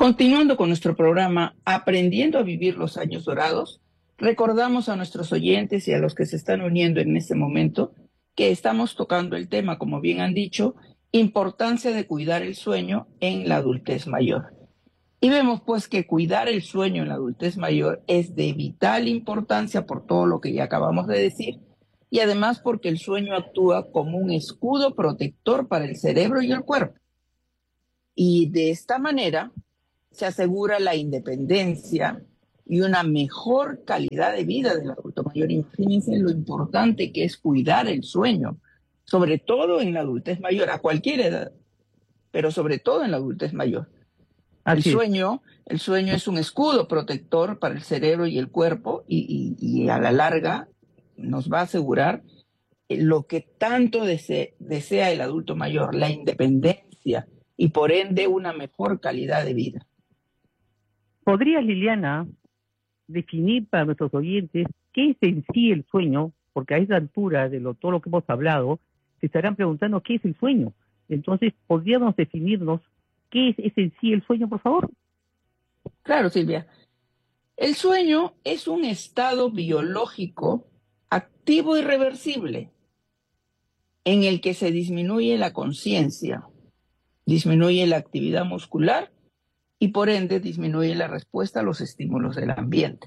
Continuando con nuestro programa Aprendiendo a vivir los años dorados, recordamos a nuestros oyentes y a los que se están uniendo en este momento que estamos tocando el tema, como bien han dicho, importancia de cuidar el sueño en la adultez mayor. Y vemos pues que cuidar el sueño en la adultez mayor es de vital importancia por todo lo que ya acabamos de decir, y además porque el sueño actúa como un escudo protector para el cerebro y el cuerpo. Y de esta manera se asegura la independencia y una mejor calidad de vida del adulto mayor. Imagínense lo importante que es cuidar el sueño, sobre todo en la adultez mayor, a cualquier edad, pero sobre todo en la adultez mayor. El Así es. sueño es un escudo protector para el cerebro y el cuerpo y a la larga nos va a asegurar lo que tanto desea el adulto mayor, la independencia y por ende una mejor calidad de vida. ¿Podría, Liliana, definir para nuestros oyentes qué es en sí el sueño? Porque a esa altura de todo lo que hemos hablado, se estarán preguntando qué es el sueño. Entonces, ¿podríamos definirnos qué es en sí el sueño, por favor? Claro, Silvia. El sueño es un estado biológico activo y reversible en el que se disminuye la conciencia, disminuye la actividad muscular y por ende disminuye la respuesta a los estímulos del ambiente.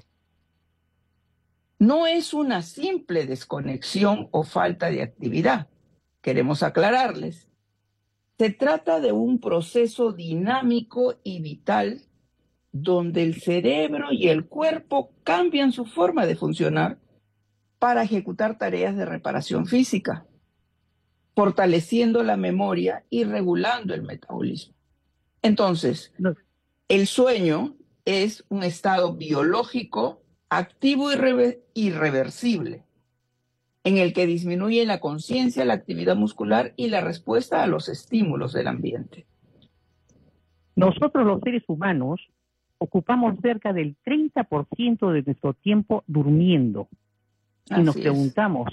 No es una simple desconexión o falta de actividad, queremos aclararles. Se trata de un proceso dinámico y vital donde el cerebro y el cuerpo cambian su forma de funcionar para ejecutar tareas de reparación física, fortaleciendo la memoria y regulando el metabolismo. Entonces, No. El sueño es un estado biológico activo y irreversible, en el que disminuye la conciencia, la actividad muscular y la respuesta a los estímulos del ambiente. Nosotros los seres humanos ocupamos cerca del 30% de nuestro tiempo durmiendo. Y nos preguntamos,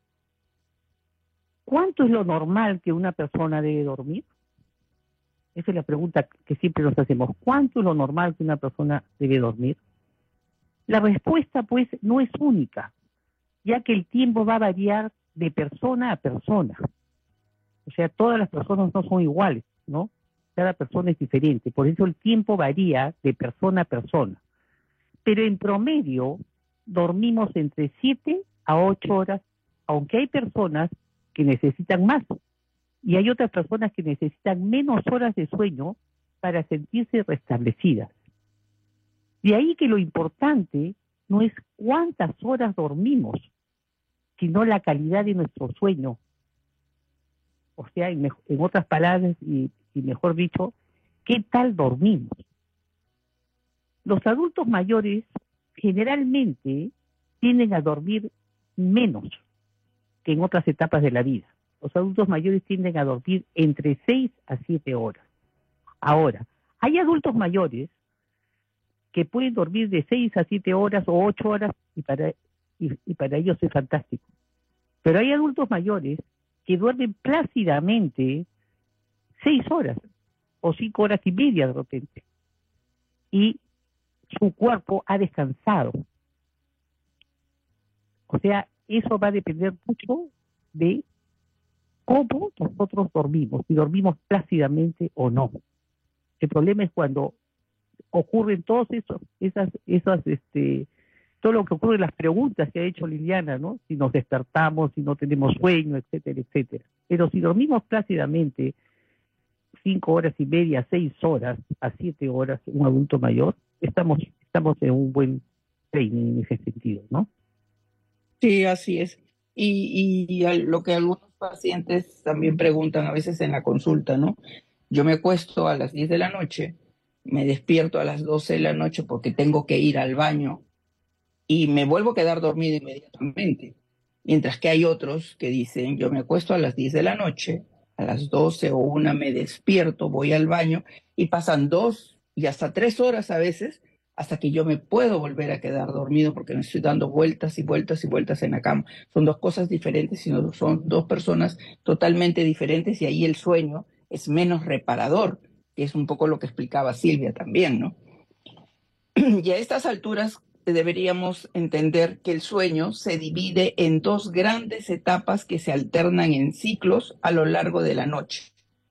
¿cuánto es lo normal que una persona debe dormir? Esa es la pregunta que siempre nos hacemos. ¿Cuánto es lo normal que una persona debe dormir? La respuesta, pues, no es única, ya que el tiempo va a variar de persona a persona. O sea, todas las personas no son iguales, ¿no? Cada persona es diferente. Por eso el tiempo varía de persona a persona. Pero en promedio, dormimos entre 7 a 8 horas, aunque hay personas que necesitan más. Y hay otras personas que necesitan menos horas de sueño para sentirse restablecidas. De ahí que lo importante no es cuántas horas dormimos, sino la calidad de nuestro sueño. O sea, en otras palabras y mejor dicho, ¿qué tal dormimos? Los adultos mayores generalmente tienden a dormir menos que en otras etapas de la vida. Los adultos mayores tienden a dormir entre 6 a 7 horas. Ahora, hay adultos mayores que pueden dormir de 6 a 7 horas o 8 horas y para ellos es fantástico. Pero hay adultos mayores que duermen plácidamente 6 horas o 5 horas y media de repente. Y su cuerpo ha descansado. O sea, eso va a depender mucho de cómo nosotros dormimos, si dormimos plácidamente o no. El problema es cuando ocurren todos todo lo que ocurre en las preguntas que ha hecho Liliana, ¿no? Si nos despertamos, si no tenemos sueño, etcétera, etcétera. Pero si dormimos plácidamente 5 horas y media, 6 horas a 7 horas, un adulto mayor, estamos en un buen training en ese sentido, ¿no? Sí, así es. Y lo que algunos pacientes también preguntan a veces en la consulta, ¿no? Yo me acuesto a las 10 de la noche, me despierto a las 12 de la noche porque tengo que ir al baño y me vuelvo a quedar dormido inmediatamente. Mientras que hay otros que dicen, yo me acuesto a las 10 de la noche, a las 12 o 1 me despierto, voy al baño y pasan 2 y hasta 3 horas a veces hasta que yo me puedo volver a quedar dormido porque me estoy dando vueltas y vueltas y vueltas en la cama. Son dos cosas diferentes, sino son dos personas totalmente diferentes y ahí el sueño es menos reparador. que es un poco lo que explicaba Silvia también, ¿no? Y a estas alturas deberíamos entender que el sueño se divide en dos grandes etapas que se alternan en ciclos a lo largo de la noche.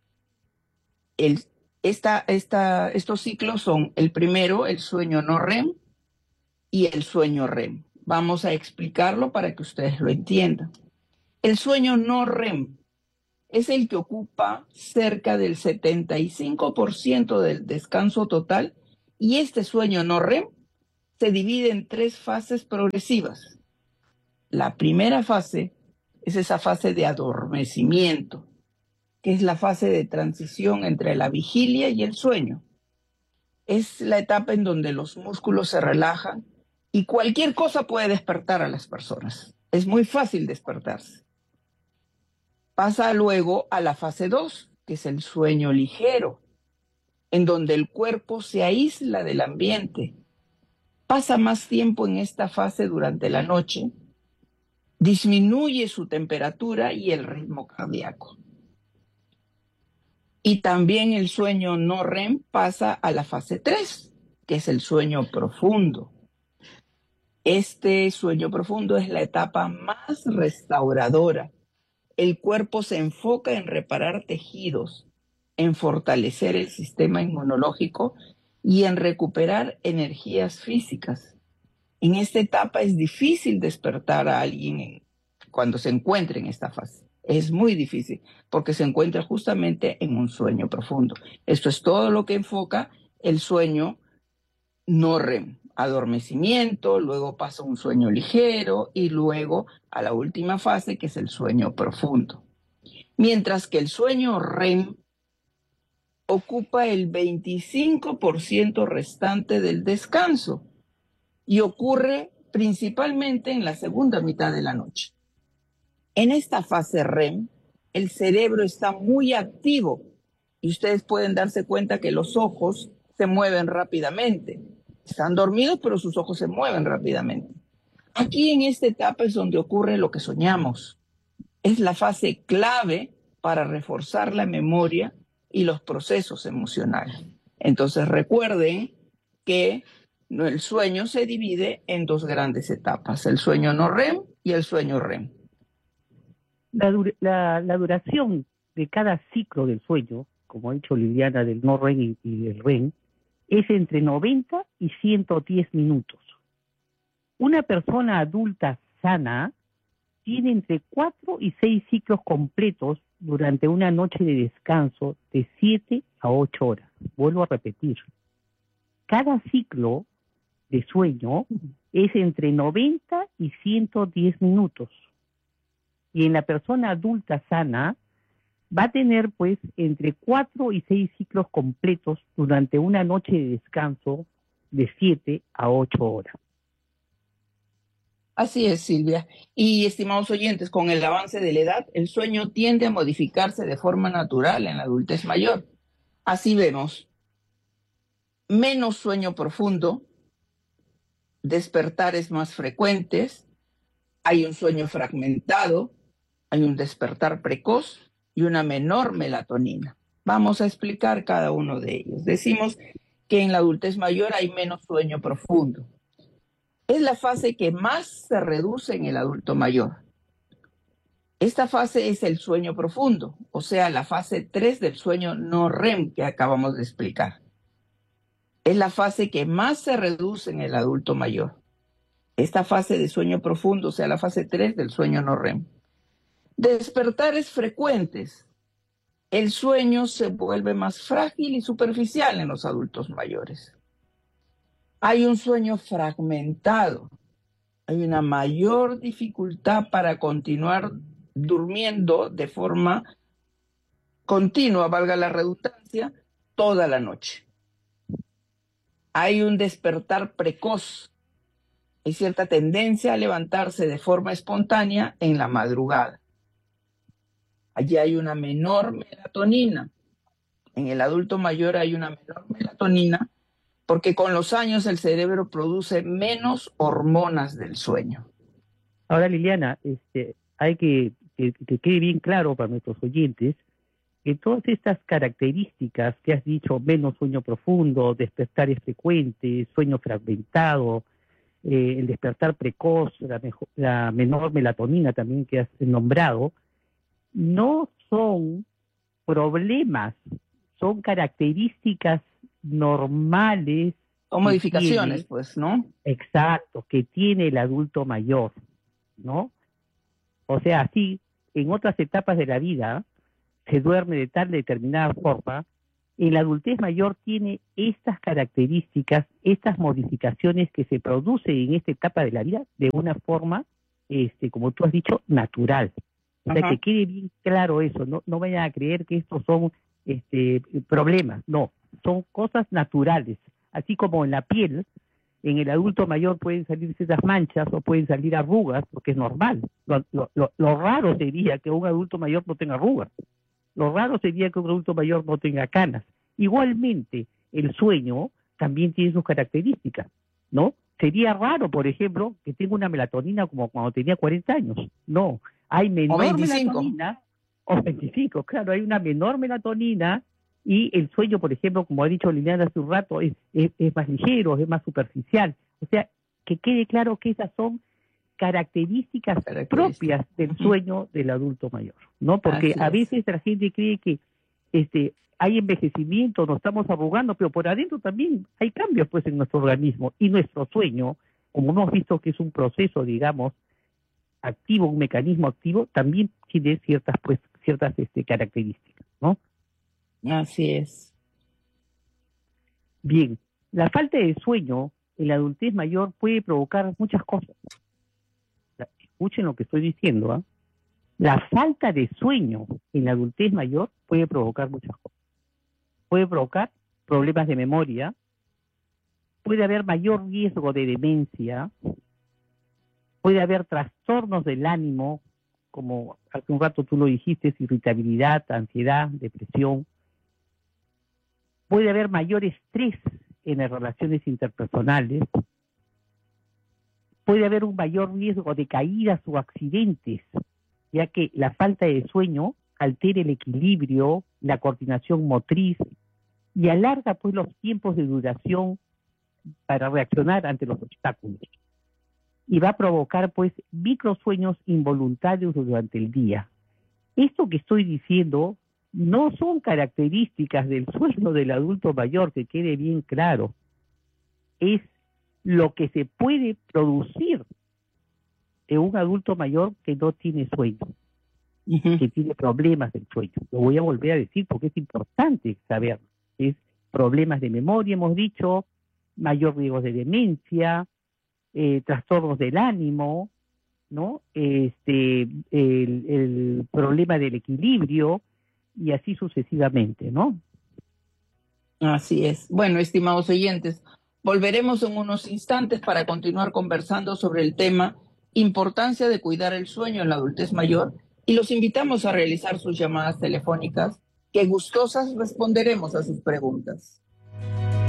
Estos ciclos son el primero, el sueño no REM, y el sueño REM. Vamos a explicarlo para que ustedes lo entiendan. El sueño no REM es el que ocupa cerca del 75% del descanso total, y este sueño no REM se divide en tres fases progresivas. La primera fase es esa fase de adormecimiento, que es la fase de transición entre la vigilia y el sueño. Es la etapa en donde los músculos se relajan y cualquier cosa puede despertar a las personas. Es muy fácil despertarse. Pasa luego a la fase 2, que es el sueño ligero, en donde el cuerpo se aísla del ambiente. Pasa más tiempo en esta fase durante la noche, disminuye su temperatura y el ritmo cardíaco. Y también el sueño no REM pasa a la fase 3, que es el sueño profundo. Este sueño profundo es la etapa más restauradora. El cuerpo se enfoca en reparar tejidos, en fortalecer el sistema inmunológico y en recuperar energías físicas. En esta etapa es difícil despertar a alguien cuando se encuentra en esta fase. Es muy difícil porque se encuentra justamente en un sueño profundo. Esto es todo lo que enfoca el sueño no REM. Adormecimiento, luego pasa un sueño ligero y luego a la última fase, que es el sueño profundo. Mientras que el sueño REM ocupa el 25% restante del descanso y ocurre principalmente en la segunda mitad de la noche. En esta fase REM, el cerebro está muy activo y ustedes pueden darse cuenta que los ojos se mueven rápidamente. Están dormidos, pero sus ojos se mueven rápidamente. Aquí en esta etapa es donde ocurre lo que soñamos. Es la fase clave para reforzar la memoria y los procesos emocionales. Entonces recuerden que el sueño se divide en dos grandes etapas, el sueño no REM y el sueño REM. La duración de cada ciclo del sueño, como ha dicho Liliana, del no REM y del REM, es entre 90 y 110 minutos. Una persona adulta sana tiene entre 4 y 6 ciclos completos durante una noche de descanso de 7 a 8 horas. Vuelvo a repetir. Cada ciclo de sueño es entre 90 y 110 minutos. Y en la persona adulta sana va a tener pues entre 4 y 6 ciclos completos durante una noche de descanso de 7 a 8 horas. Así es, Silvia. Y estimados oyentes, con el avance de la edad, el sueño tiende a modificarse de forma natural en la adultez mayor. Así vemos menos sueño profundo, despertares más frecuentes, hay un sueño fragmentado, hay un despertar precoz y una menor melatonina. Vamos a explicar cada uno de ellos. Decimos que en la adultez mayor hay menos sueño profundo. Es la fase que más se reduce en el adulto mayor. Esta fase es el sueño profundo, o sea, la fase 3 del sueño no REM que acabamos de explicar. Es la fase que más se reduce en el adulto mayor. Esta fase de sueño profundo, o sea, la fase 3 del sueño no REM. Despertares frecuentes. El sueño se vuelve más frágil y superficial en los adultos mayores. Hay un sueño fragmentado. Hay una mayor dificultad para continuar durmiendo de forma continua, valga la redundancia, toda la noche. Hay un despertar precoz. Hay cierta tendencia a levantarse de forma espontánea en la madrugada. Allí hay una menor melatonina. En el adulto mayor hay una menor melatonina porque con los años el cerebro produce menos hormonas del sueño. Ahora, Liliana, hay que quede bien claro para nuestros oyentes que todas estas características que has dicho, menos sueño profundo, despertares frecuentes, sueño fragmentado, el despertar precoz, la menor melatonina también que has nombrado, no son problemas, son características normales Son que modificaciones, tiene, pues, ¿no? exacto, que tiene el adulto mayor, ¿no? O sea, así, en otras etapas de la vida, se duerme de tal determinada forma, en la adultez mayor tiene estas características, estas modificaciones que se producen en esta etapa de la vida de una forma, como tú has dicho, natural. O sea, que Ajá. quede bien claro eso, no vayan a creer que estos son problemas, no, son cosas naturales. Así como en la piel, en el adulto mayor pueden salir ciertas manchas o pueden salir arrugas, porque es normal. Lo raro sería que un adulto mayor no tenga arrugas. Lo raro sería que un adulto mayor no tenga canas. Igualmente, el sueño también tiene sus características, ¿no? Sería raro, por ejemplo, que tenga una melatonina como cuando tenía 40 años. No, hay O menor 25. melatonina, o 25, claro, hay una menor melatonina y el sueño, por ejemplo, como ha dicho Liliana hace un rato, es más ligero, es más superficial. O sea, que quede claro que esas son características Características. propias del Ujú. sueño del adulto mayor, ¿no? Porque Así a es. veces la gente cree que hay envejecimiento, nos estamos arrugando, pero por adentro también hay cambios pues en nuestro organismo y nuestro sueño, como hemos visto que es un proceso, digamos, activo, un mecanismo activo, también tiene ciertas características, ¿no? Así es. Bien, la falta de sueño en la adultez mayor puede provocar muchas cosas. Escuchen lo que estoy diciendo, ¿ah? La falta de sueño en la adultez mayor puede provocar muchas cosas. Puede provocar problemas de memoria, puede haber mayor riesgo de demencia, puede haber trastornos del ánimo, como hace un rato tú lo dijiste, irritabilidad, ansiedad, depresión. Puede haber mayor estrés en las relaciones interpersonales. Puede haber un mayor riesgo de caídas o accidentes, ya que la falta de sueño altera el equilibrio, la coordinación motriz y alarga pues los tiempos de duración para reaccionar ante los obstáculos. Y va a provocar pues microsueños involuntarios durante el día. Esto que estoy diciendo no son características del sueño del adulto mayor, que quede bien claro. Es lo que se puede producir en un adulto mayor que no tiene sueño, Ujú. que tiene problemas del sueño. Lo voy a volver a decir porque es importante saber. Es problemas de memoria, hemos dicho, mayor riesgo de demencia, trastornos del ánimo, ¿no? El problema del equilibrio y así sucesivamente, ¿no? Así es. Bueno, estimados oyentes, volveremos en unos instantes para continuar conversando sobre el tema importancia de cuidar el sueño en la adultez mayor y los invitamos a realizar sus llamadas telefónicas, que gustosas responderemos a sus preguntas.